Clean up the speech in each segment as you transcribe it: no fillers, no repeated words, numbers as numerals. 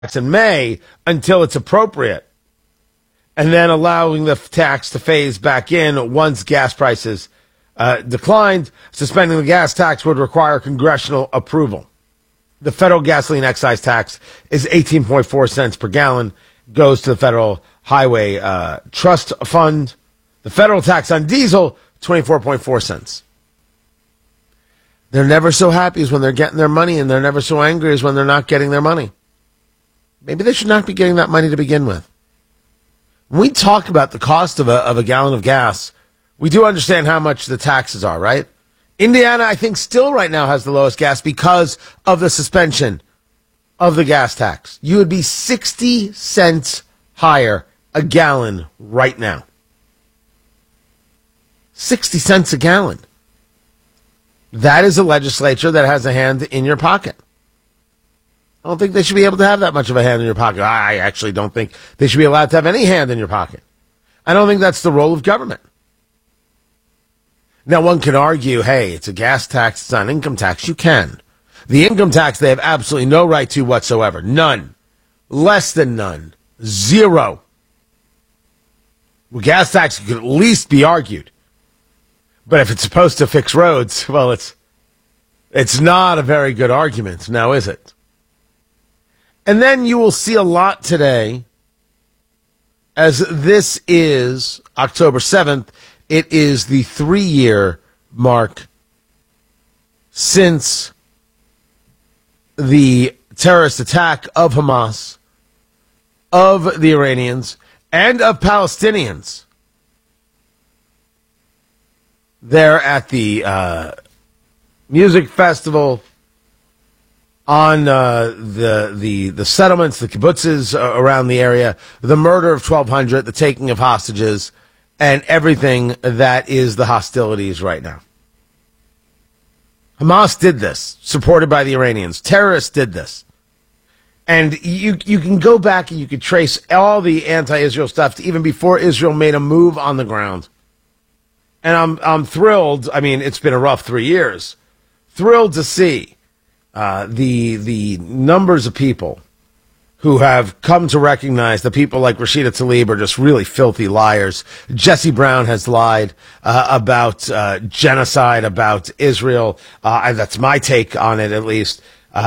in May until it's appropriate, and then allowing the tax to phase back in once gas prices declined. Suspending the gas tax would require congressional approval. The federal gasoline excise tax is 18.4 cents per gallon, goes to the Federal Highway Trust Fund. The federal tax on diesel, 24.4 cents. They're never so happy as when they're getting their money, and they're never so angry as when they're not getting their money. Maybe they should not be getting that money to begin with. When we talk about the cost of a gallon of gas, we do understand how much the taxes are, right? Indiana, I think, still right now has the lowest gas because of the suspension of the gas tax. You would be 60 cents higher a gallon right now. 60 cents a gallon. That is a legislature that has a hand in your pocket. I don't think they should be able to have that much of a hand in your pocket. I actually don't think they should be allowed to have any hand in your pocket. I don't think that's the role of government. Now, one can argue, hey, it's a gas tax, it's not an income tax. You can. The income tax, they have absolutely no right to whatsoever. None. Less than none. Zero. Well, gas tax could at least be argued. But if it's supposed to fix roads, well, it's not a very good argument, now is it? And then you will see a lot today, as this is October 7th. It is the 3-year mark since the terrorist attack of Hamas, of the Iranians, and of Palestinians there at the music festival, on the settlements, the kibbutzes around the area, the murder of 1,200, the taking of hostages, and everything that is the hostilities right now. Hamas did this, supported by the Iranians. Terrorists did this. And you can go back and you can trace all the anti-Israel stuff to even before Israel made a move on the ground. And I'm thrilled. I mean, it's been a rough 3 years. Thrilled to see the numbers of people who have come to recognize that people like Rashida Tlaib are just really filthy liars. Jesse Brown has lied about genocide, about Israel. That's my take on it, at least.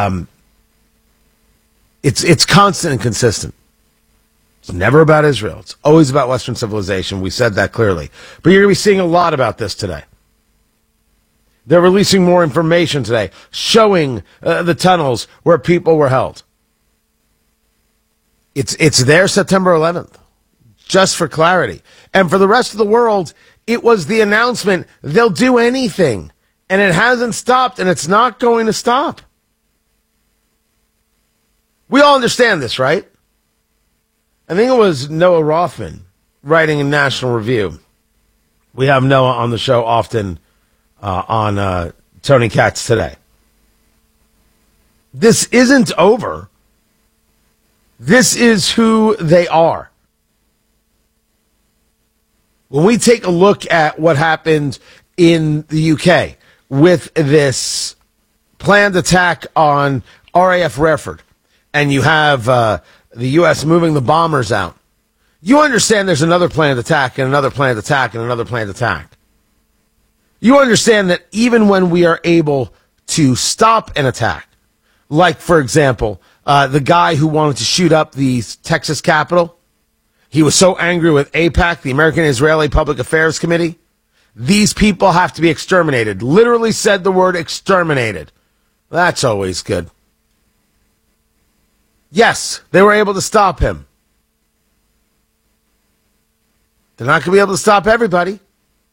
It's constant and consistent. It's never about Israel. It's always about Western civilization. We said that clearly. But you're going to be seeing a lot about this today. They're releasing more information today, showing the tunnels where people were held. It's there September 11th, just for clarity. And for the rest of the world, it was the announcement they'll do anything. And it hasn't stopped, and it's not going to stop. We all understand this, right? I think it was Noah Rothman writing in National Review. We have Noah on the show often on Tony Katz Today. This isn't over. This is who they are. When we take a look at what happened in the UK with this planned attack on RAF Hereford, and you have the U.S. moving the bombers out, you understand there's another planned attack and another planned attack and another planned attack. You understand that even when we are able to stop an attack, like, for example, the guy who wanted to shoot up the Texas Capitol, he was so angry with AIPAC, the American Israeli Public Affairs Committee. These people have to be exterminated. Literally said the word exterminated. That's always good. Yes, they were able to stop him. They're not going to be able to stop everybody.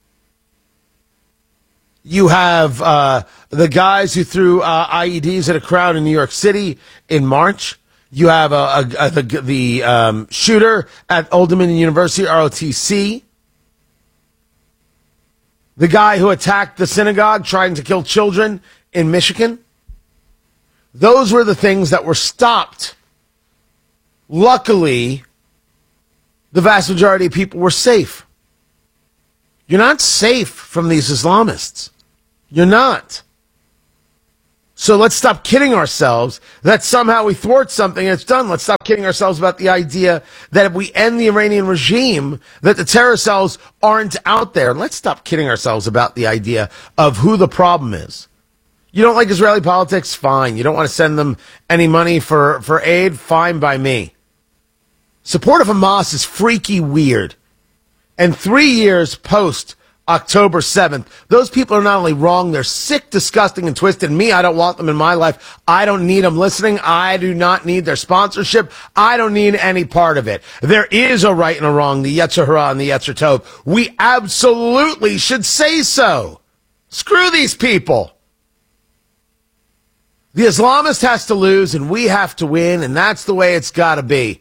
You have the guys who threw IEDs at a crowd in New York City in March. You have the shooter at Old Dominion University, ROTC. The guy who attacked the synagogue trying to kill children in Michigan. Those were the things that were stopped. Luckily, the vast majority of people were safe. You're not safe from these Islamists. You're not. So let's stop kidding ourselves that somehow we thwart something and it's done. Let's stop kidding ourselves about the idea that if we end the Iranian regime, that the terror cells aren't out there. Let's stop kidding ourselves about the idea of who the problem is. You don't like Israeli politics? Fine. You don't want to send them any money for aid? Fine by me. Support of Hamas is freaky weird. And 3 years post October 7th, those people are not only wrong, they're sick, disgusting, and twisted. Me, I don't want them in my life. I don't need them listening. I do not need their sponsorship. I don't need any part of it. There is a right and a wrong, the Yetzer Hara and the Yetzer Tov. We absolutely should say so. Screw these people. The Islamist has to lose, and we have to win, and that's the way it's got to be.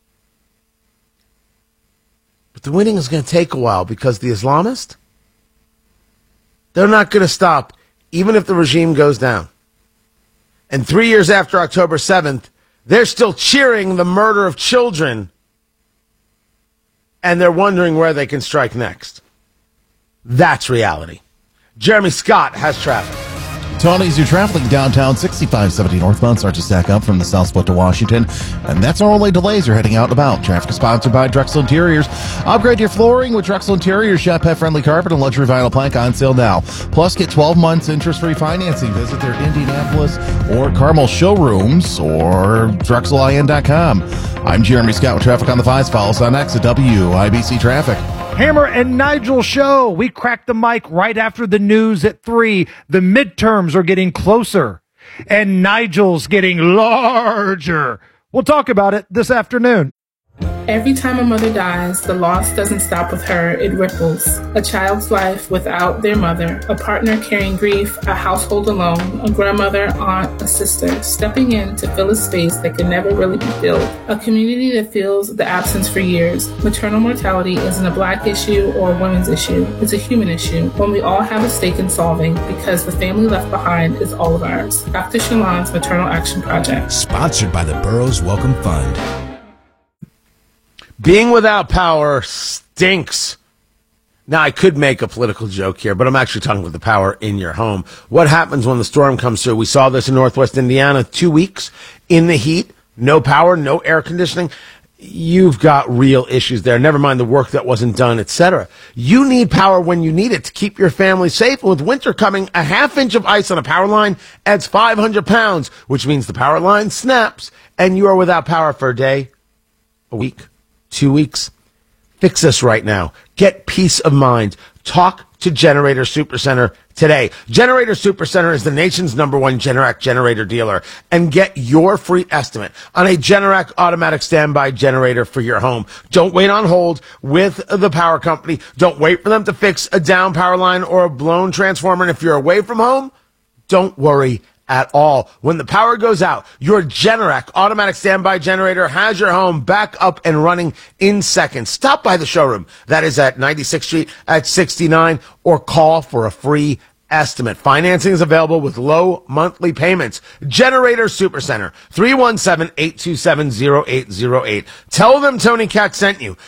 But the winning is going to take a while because the Islamists, they're not going to stop, even if the regime goes down. And 3 years after October 7th, they're still cheering the murder of children, and they're wondering where they can strike next. That's reality. Jeremy Scott has traffic. Tony's, you're traveling downtown 6570 northbound. Start to stack up from the south split to Washington. And that's our only delays. You're heading out and about. Traffic is sponsored by Drexel Interiors. Upgrade your flooring with Drexel Interiors. Shop pet-friendly carpet and luxury vinyl plank on sale now. Plus, get 12 months interest-free financing. Visit their Indianapolis or Carmel showrooms or DrexelIN.com. I'm Jeremy Scott with Traffic on the Fives. Follow us on X at WIBC Traffic. Hammer and Nigel show. We cracked the mic right after the news at 3. The midterms are getting closer, and Nigel's getting larger. We'll talk about it this afternoon. Every time a mother dies, the loss doesn't stop with her, it ripples. A child's life without their mother, a partner carrying grief, a household alone, a grandmother, aunt, a sister, stepping in to fill a space that can never really be filled. A community that feels the absence for years. Maternal mortality isn't a Black issue or a women's issue. It's a human issue, one we all have a stake in solving because the family left behind is all of ours. Dr. Shalon's Maternal Action Project. Sponsored by the Burroughs Welcome Fund. Being without power stinks. Now, I could make a political joke here, but I'm actually talking about the power in your home. What happens when the storm comes through? We saw this in Northwest Indiana, 2 weeks in the heat, no power, no air conditioning. You've got real issues there. Never mind the work that wasn't done, etc. You need power when you need it to keep your family safe. With winter coming, a ½ inch of ice on a power line adds 500 pounds, which means the power line snaps, and you are without power for a day, a week, 2 weeks. Fix this right now. Get peace of mind. Talk to Generator Supercenter today. Generator Supercenter is the nation's #1 Generac generator dealer. And get your free estimate on a Generac automatic standby generator for your home. Don't wait on hold with the power company. Don't wait for them to fix a down power line or a blown transformer. And if you're away from home, don't worry at all. When the power goes out, your Generac automatic standby generator has your home back up and running in seconds. Stop by the showroom. That is at 96th Street at 69, or call for a free estimate. Financing is available with low monthly payments. Generator Supercenter, 317-827-0808. Tell them Tony Katz sent you.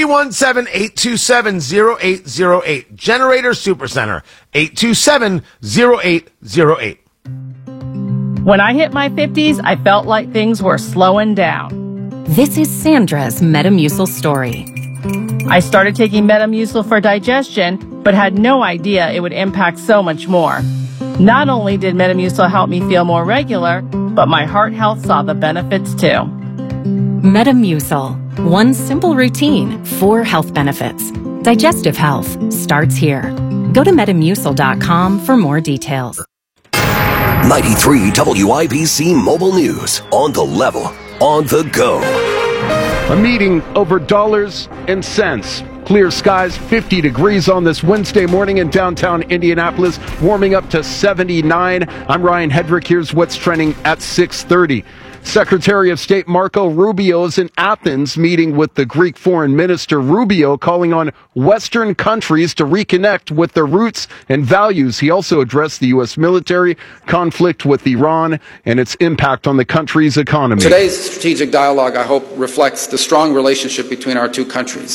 317-827-0808. Generator Supercenter, 827-0808. When I hit my 50s, I felt like things were slowing down. This is Sandra's Metamucil story. I started taking Metamucil for digestion, but had no idea it would impact so much more. Not only did Metamucil help me feel more regular, but my heart health saw the benefits too. Metamucil. One simple routine, 4 health benefits. Digestive health starts here. Go to Metamucil.com for more details. 93 WIBC Mobile News. On the level, on the go. A meeting over dollars and cents. Clear skies, 50 degrees on this Wednesday morning in downtown Indianapolis, warming up to 79. I'm Ryan Hedrick. Here's what's trending at 6:30. Secretary of State Marco Rubio is in Athens meeting with the Greek Foreign Minister. Rubio calling on Western countries to reconnect with their roots and values. He also addressed the U.S. military, conflict with Iran, and its impact on the country's economy. Today's strategic dialogue, I hope, reflects the strong relationship between our two countries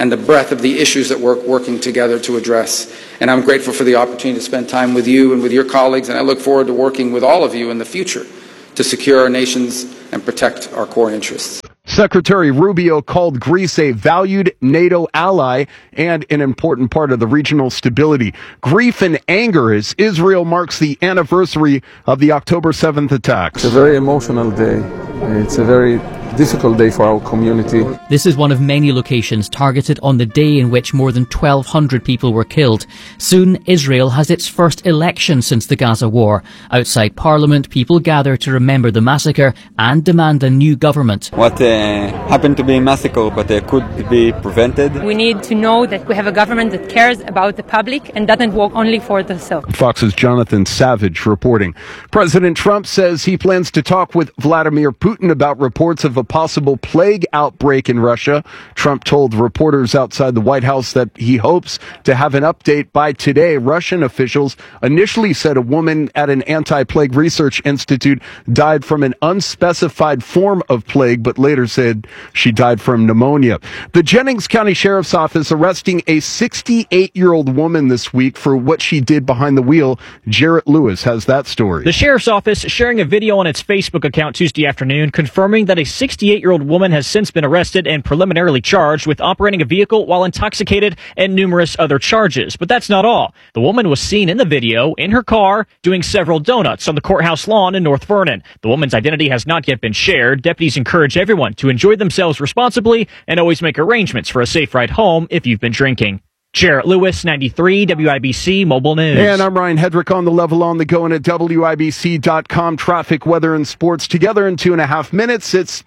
and the breadth of the issues that we're working together to address. And I'm grateful for the opportunity to spend time with you and with your colleagues, and I look forward to working with all of you in the future to secure our nations and protect our core interests. Secretary Rubio called Greece a valued NATO ally and an important part of the regional stability. Grief and anger as Israel marks the anniversary of the October 7th attacks. It's a very emotional day. It's a very difficult day for our community. This is one of many locations targeted on the day in which more than 1,200 people were killed. Soon, Israel has its first election since the Gaza war. Outside Parliament, people gather to remember the massacre and demand a new government. What happened to be a massacre, but could be prevented. We need to know that we have a government that cares about the public and doesn't work only for themselves. Fox's Jonathan Savage reporting. President Trump says he plans to talk with Vladimir Putin about reports of a possible plague outbreak in Russia. Trump told reporters outside the White House that he hopes to have an update by today. Russian officials initially said a woman at an anti-plague research institute died from an unspecified form of plague, but later said she died from pneumonia. The Jennings County Sheriff's Office arresting a 68-year-old woman this week for what she did behind the wheel. Jarrett Lewis has that story. The Sheriff's Office sharing a video on its Facebook account Tuesday afternoon confirming that a 68-year-old woman has since been arrested and preliminarily charged with operating a vehicle while intoxicated and numerous other charges. But that's not all. The woman was seen in the video in her car doing several donuts on the courthouse lawn in North Vernon. The woman's identity has not yet been shared. Deputies encourage everyone to enjoy themselves responsibly and always make arrangements for a safe ride home if you've been drinking. Jarrett Lewis, 93 WIBC Mobile News. And I'm Ryan Hedrick on the level on the go and at WIBC.com. Traffic, weather, and sports together in 2.5 minutes. It's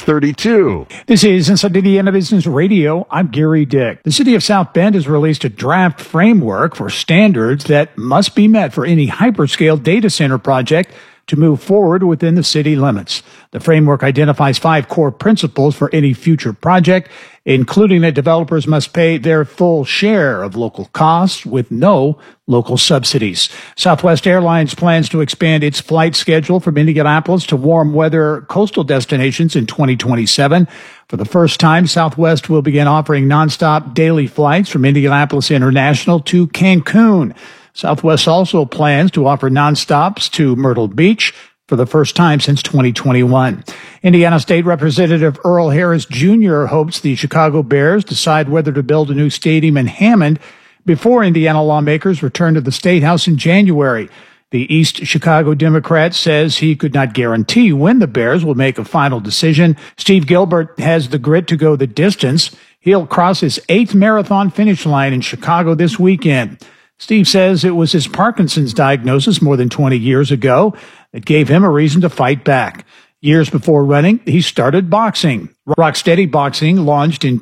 6:32. This is Inside Indiana Business Radio. I'm Gary Dick. The city of South Bend has released a draft framework for standards that must be met for any hyperscale data center project to move forward within the city limits. The framework identifies 5 core principles for any future project, including that developers must pay their full share of local costs with no local subsidies. Southwest Airlines plans to expand its flight schedule from Indianapolis to warm weather coastal destinations in 2027. For the first time, Southwest will begin offering nonstop daily flights from Indianapolis International to Cancun. Southwest also plans to offer nonstops to Myrtle Beach for the first time since 2021. Indiana State Representative Earl Harris Jr. hopes the Chicago Bears decide whether to build a new stadium in Hammond before Indiana lawmakers return to the State House in January. The East Chicago Democrat says he could not guarantee when the Bears will make a final decision. Steve Gilbert has the grit to go the distance. He'll cross his 8th marathon finish line in Chicago this weekend. Steve says it was his Parkinson's diagnosis more than 20 years ago that gave him a reason to fight back. Years before running, he started boxing. Rocksteady Boxing launched in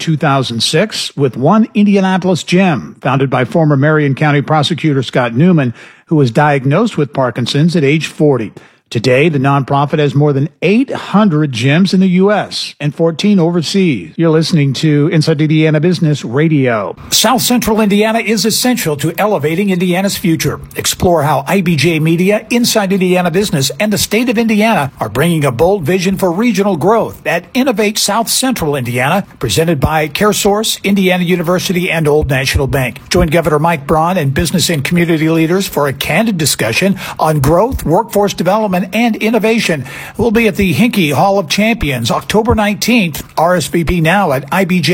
2006 with One Indianapolis Gym, founded by former Marion County prosecutor Scott Newman, who was diagnosed with Parkinson's at age 40. Today, the nonprofit has more than 800 gyms in the U.S. and 14 overseas. You're listening to Inside Indiana Business Radio. South Central Indiana is essential to elevating Indiana's future. Explore how IBJ Media, Inside Indiana Business, and the state of Indiana are bringing a bold vision for regional growth at Innovate South Central Indiana, presented by CareSource, Indiana University, and Old National Bank. Join Governor Mike Braun and business and community leaders for a candid discussion on growth, workforce development, and innovation. We'll be at the Hinkey Hall of Champions October 19th. RSVP now at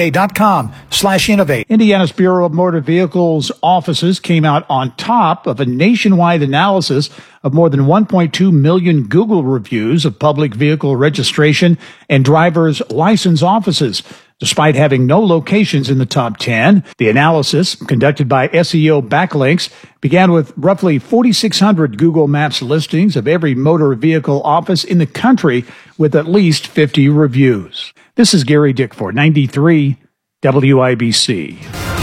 ibj.com/innovate. Indiana's Bureau of Motor Vehicles offices came out on top of a nationwide analysis of more than 1.2 million Google reviews of public vehicle registration and driver's license offices. Despite having no locations in the top 10, the analysis, conducted by SEO Backlinks, began with roughly 4,600 Google Maps listings of every motor vehicle office in the country with at least 50 reviews. This is Gary Dickford, 93 WIBC.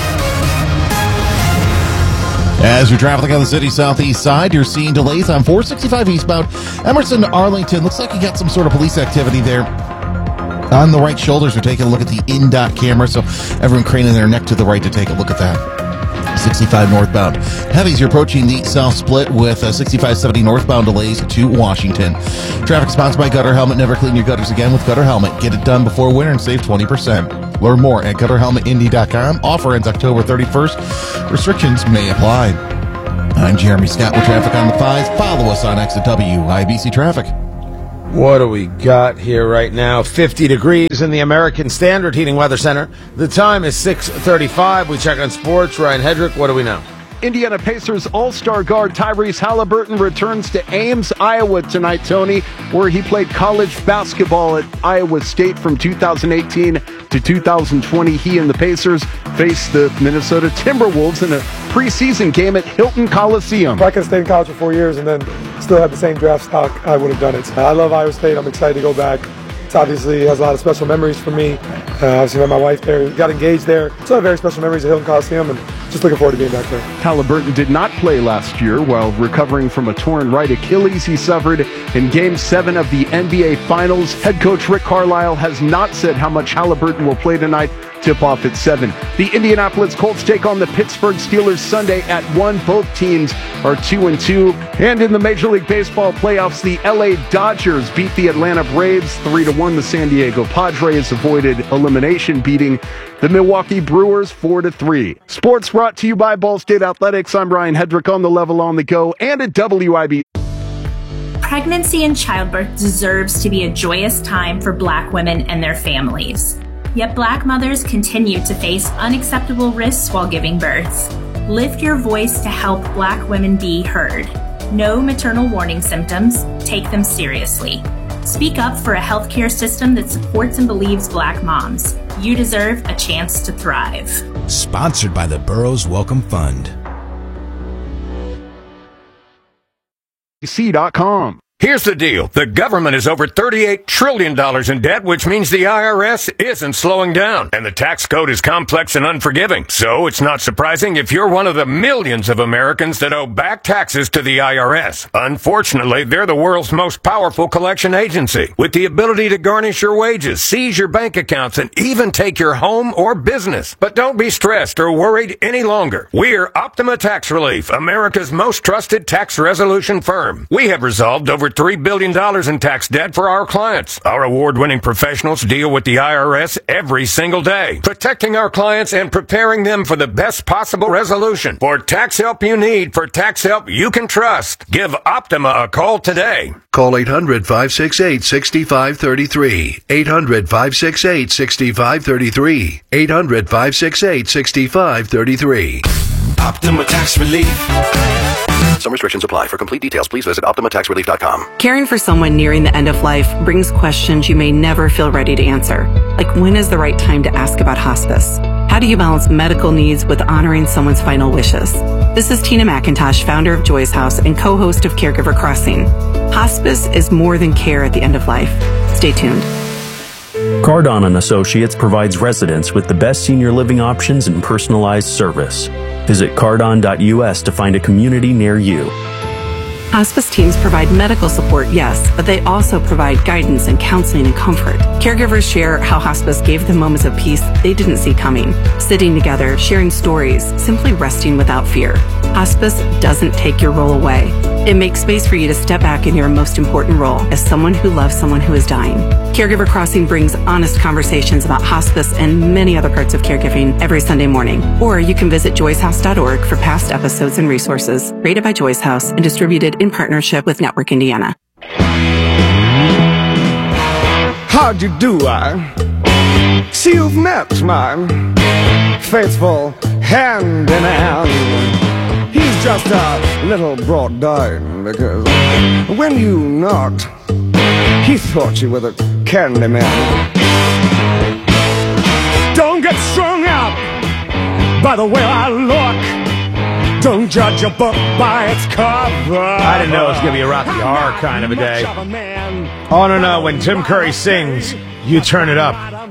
As you're traveling on the city's southeast side, you're seeing delays on 465 eastbound Emerson to Arlington. Looks like you got some sort of police activity there. On the right shoulders, we're taking a look at the INDOT camera, so everyone craning their neck to the right to take a look at that. 65 northbound. Heavies are approaching the south split with 6570 northbound delays to Washington. Traffic sponsored by Gutter Helmet. Never clean your gutters again with Gutter Helmet. Get it done before winter and save 20%. Learn more at GutterHelmetIndy.com. Offer ends October 31st. Restrictions may apply. I'm Jeremy Scott with traffic on the 5s. Follow us on X at WIBC Traffic. What do we got here right now? 50 degrees in the American Standard Heating Weather Center. The time is 6:35. We check on sports. Ryan Hedrick, what do we know? Indiana Pacers All-Star guard Tyrese Halliburton returns to Ames, Iowa tonight, Tony, where he played college basketball at Iowa State from 2018 to 2020. He and the Pacers faced the Minnesota Timberwolves in a preseason game at Hilton Coliseum. If I could have stayed in college for 4 years and then still had the same draft stock, I would have done it. I love Iowa State. I'm excited to go back. It obviously has a lot of special memories for me. Obviously met my wife there, got engaged there. So I have very special memories at Hilton Coliseum, and just looking forward to being back there. Halliburton did not play last year while recovering from a torn right Achilles he suffered in Game 7 of the NBA Finals. Head coach Rick Carlisle has not said how much Halliburton will play tonight. Tip-off at 7. The Indianapolis Colts take on the Pittsburgh Steelers Sunday at 1. Both teams are 2-2. And in the Major League Baseball playoffs, the LA Dodgers beat the Atlanta Braves 3-1. The San Diego Padres avoided elimination, beating the Milwaukee Brewers 4-3. Sports brought to you by Ball State Athletics. I'm Ryan Hedrick on the level on the go and at WIB. Pregnancy and childbirth deserves to be a joyous time for Black women and their families. Yet Black mothers continue to face unacceptable risks while giving birth. Lift your voice to help Black women be heard. Know maternal warning symptoms, take them seriously. Speak up for a healthcare system that supports and believes Black moms. You deserve a chance to thrive. Sponsored by the Burroughs Welcome Fund. C.com. Here's the deal. The government is over $38 trillion in debt, which means the IRS isn't slowing down. And the tax code is complex and unforgiving. So it's not surprising if you're one of the millions of Americans that owe back taxes to the IRS. Unfortunately, they're the world's most powerful collection agency, with the ability to garnish your wages, seize your bank accounts, and even take your home or business. But don't be stressed or worried any longer. We're Optima Tax Relief, America's most trusted tax resolution firm. We have resolved over $3 billion in tax debt for our clients. Our award-winning professionals deal with the IRS every single day, protecting our clients and preparing them for the best possible resolution. For tax help you need, for tax help you can trust, give Optima a call today. Call 800-568-6533. 800-568-6533. 800-568-6533. Optima Tax Relief. Some restrictions apply. For complete details, please visit OptimaTaxRelief.com. Caring for someone nearing the end of life brings questions you may never feel ready to answer. Like, when is the right time to ask about hospice? How do you balance medical needs with honoring someone's final wishes? This is Tina McIntosh, founder of Joy's House and co-host of Caregiver Crossing. Hospice is more than care at the end of life. Stay tuned. Cardon & Associates provides residents with the best senior living options and personalized service. Visit cardon.us to find a community near you. Hospice teams provide medical support, yes, but they also provide guidance and counseling and comfort. Caregivers share how hospice gave them moments of peace they didn't see coming. Sitting together, sharing stories, simply resting without fear. Hospice doesn't take your role away. It makes space for you to step back in your most important role as someone who loves someone who is dying. Caregiver Crossing brings honest conversations about hospice and many other parts of caregiving every Sunday morning. Or you can visit joyshouse.org for past episodes and resources. Rated by Joy's House and distributed in partnership with Network Indiana. How'd you do, I? See, you've met my faithful hand in hand. He's just a little brought down because when you knocked, he thought you were the candy man. Don't get strung up by the way I look. Don't judge a book by its cover. I didn't know it was going to be a Rocky Horror kind of a day. Oh, no, when Tim Curry sings, you turn it up.